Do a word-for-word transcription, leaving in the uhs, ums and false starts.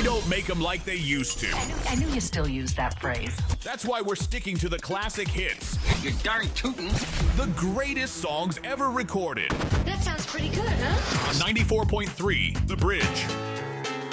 don't make them like they used to. I knew, I knew you still use that phrase. That's why we're sticking to the classic hits. You're darn tootin'. The greatest songs ever recorded. That sounds pretty good, huh? On ninety-four point three, The Bridge.